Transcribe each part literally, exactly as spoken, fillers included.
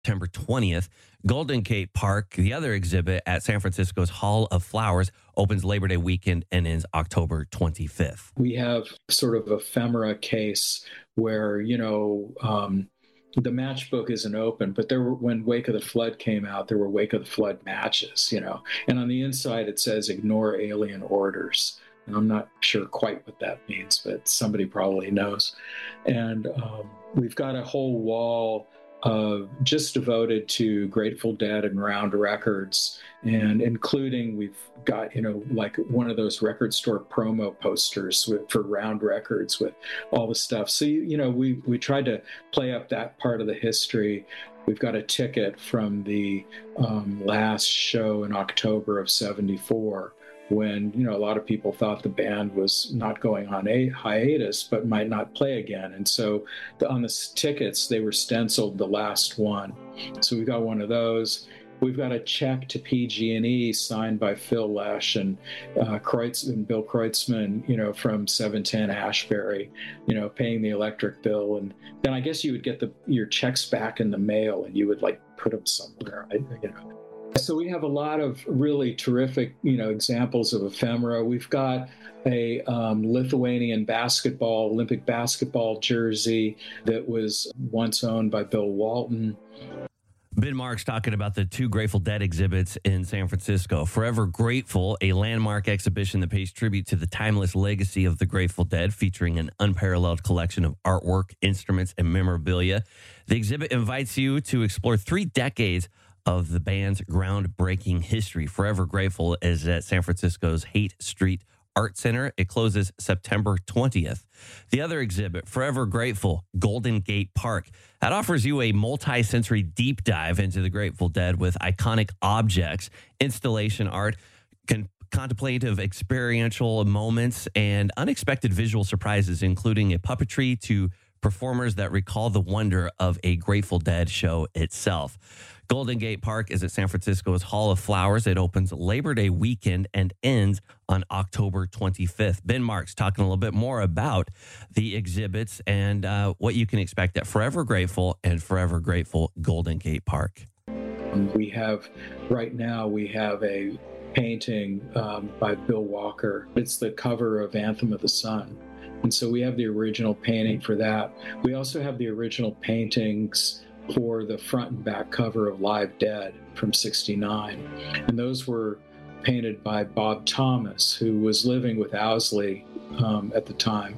September twentieth. Golden Gate Park, the other exhibit at San Francisco's Hall of Flowers, opens Labor Day weekend and ends October twenty-fifth. We have sort of ephemera case where, you know, um, the matchbook isn't open, but there were, when Wake of the Flood came out, there were Wake of the Flood matches, you know, and on the inside it says ignore alien orders. And I'm not sure quite what that means, but somebody probably knows. And um, we've got a whole wall uh, just devoted to Grateful Dead and Round Records, and including we've got, you know, like one of those record store promo posters with, for Round Records with all the stuff. So, you, you know, we, we tried to play up that part of the history. We've got a ticket from the um, last show in October of seventy-four, when, you know, a lot of people thought the band was not going on a hiatus, but might not play again. And so the, on the tickets, they were stenciled the last one. So we got one of those. We've got a check to P G and E signed by Phil Lesh and uh, Kreutz and Bill Kreutzmann, you know, from seven ten Ashbury, you know, paying the electric bill. And then I guess you would get the your checks back in the mail and you would like put them somewhere, you know. So we have a lot of really terrific, you know, examples of ephemera. We've got a um, Lithuanian basketball, Olympic basketball jersey that was once owned by Bill Walton. Ben Marks talking about the two Grateful Dead exhibits in San Francisco. Forever Grateful, a landmark exhibition that pays tribute to the timeless legacy of the Grateful Dead, featuring an unparalleled collection of artwork, instruments, and memorabilia. The exhibit invites you to explore three decades of the band's groundbreaking history. Forever Grateful is at San Francisco's Haight Street Art Center. It closes September twentieth. The other exhibit, Forever Grateful, Golden Gate Park, that offers you a multi-sensory deep dive into the Grateful Dead with iconic objects, installation art, con- contemplative experiential moments, and unexpected visual surprises, including a puppetry to performers that recall the wonder of a Grateful Dead show itself. Golden Gate Park is at San Francisco's Hall of Flowers. It opens Labor Day weekend and ends on October twenty-fifth. Ben Marks talking a little bit more about the exhibits and uh, what you can expect at Forever Grateful and Forever Grateful Golden Gate Park. We have, right now, we have a painting um, by Bill Walker. It's the cover of Anthem of the Sun. And so we have the original painting for that. We also have the original paintings for the front and back cover of Live Dead from sixty-nine. And those were painted by Bob Thomas, who was living with Owsley um, at the time.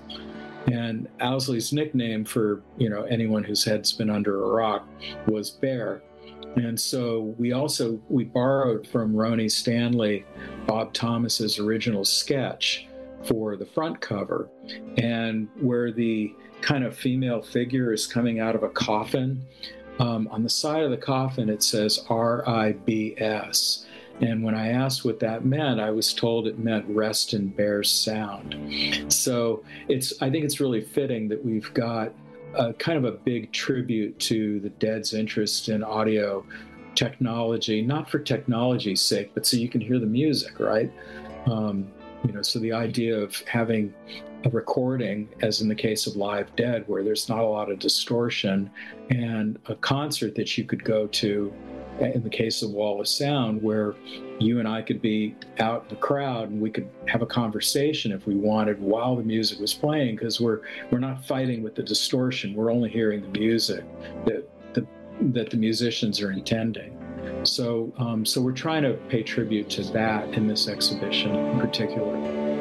And Owsley's nickname for, you know, anyone whose head's been under a rock was Bear. And so we also, we borrowed from Ronnie Stanley, Bob Thomas's original sketch for the front cover, and where the kind of female figure is coming out of a coffin. Um, on the side of the coffin, it says R I B S. And when I asked what that meant, I was told it meant rest in Bear's sound. So it's, I think it's really fitting that we've got a kind of a big tribute to the Dead's interest in audio technology, not for technology's sake, but so you can hear the music, right? Um, you know, so the idea of having a recording, as in the case of Live Dead, where there's not a lot of distortion, and a concert that you could go to, in the case of Wall of Sound, where you and I could be out in the crowd and we could have a conversation if we wanted while the music was playing, because we're we're not fighting with the distortion. We're only hearing the music that the that the musicians are intending. So, um, so we're trying to pay tribute to that in this exhibition in particular.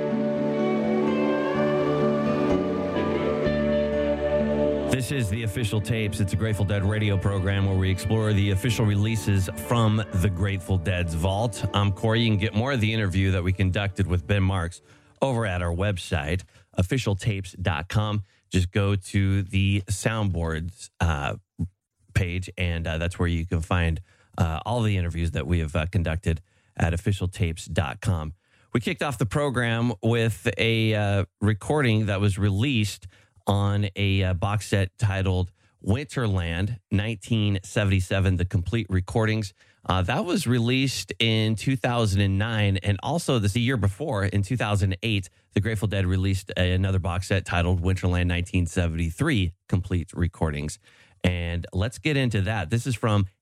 This is The Official Tapes. It's a Grateful Dead radio program where we explore the official releases from the Grateful Dead's vault. I'm Corey. You can get more of the interview that we conducted with Ben Marks over at our website, official tapes dot com. Just go to the soundboards uh, page, and uh, that's where you can find uh, all the interviews that we have uh, conducted at official tapes dot com. We kicked off the program with a uh, recording that was released on a uh, box set titled Winterland nineteen seventy-seven, The Complete Recordings. Uh, that was released in two thousand nine, and also this the year before, in two thousand eight, the Grateful Dead released a, another box set titled Winterland nineteen seventy-three, Complete Recordings. And let's get into that. This is from